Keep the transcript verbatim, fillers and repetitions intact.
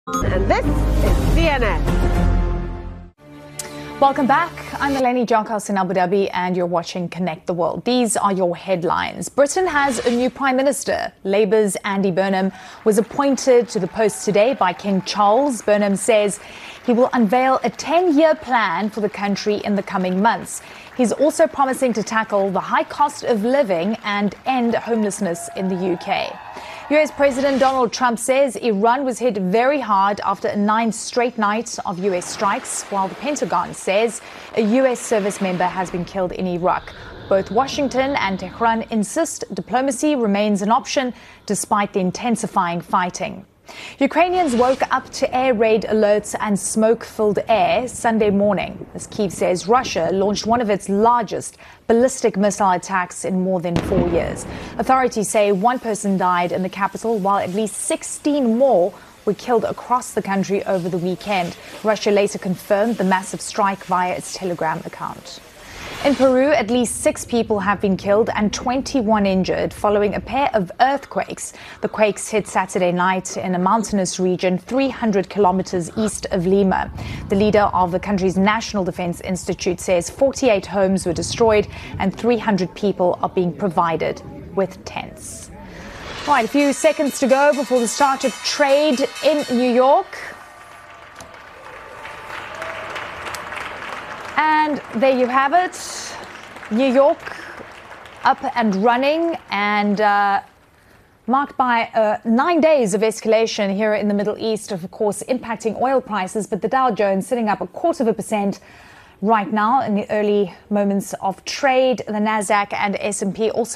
And this is C N N. Welcome back. I'm Eleni Jarkos in Abu Dhabi and you're watching Connect the World. These are your headlines. Britain has a new Prime Minister. Labour's Andy Burnham was appointed to the post today by King Charles. Burnham says he will unveil a ten-year plan for the country in the coming months. He's also promising to tackle the high cost of living and end homelessness in the U K. U S President Donald Trump says Iran was hit very hard after a nine straight nights of U S strikes, while the Pentagon says a U S service member has been killed in Iraq. Both Washington and Tehran insist diplomacy remains an option despite the intensifying fighting. Ukrainians woke up to air raid alerts and smoke-filled air Sunday morning, as Kyiv says Russia launched one of its largest ballistic missile attacks in more than four years. Authorities say one person died in the capital, while at least sixteen more were killed across the country over the weekend. Russia later confirmed the massive strike via its Telegram account. In Peru, at least six people have been killed and twenty-one injured following a pair of earthquakes. The quakes hit Saturday night in a mountainous region three hundred kilometers east of Lima. The leader of the country's National Defense Institute says forty-eight homes were destroyed and three hundred people are being provided with tents. All right, a few seconds to go before the start of trade in New York. And there you have it, New York up and running and uh, marked by uh, nine days of escalation here in the Middle East, of course, impacting oil prices. But the Dow Jones sitting up a quarter of a percent right now in the early moments of trade. The Nasdaq and S and P also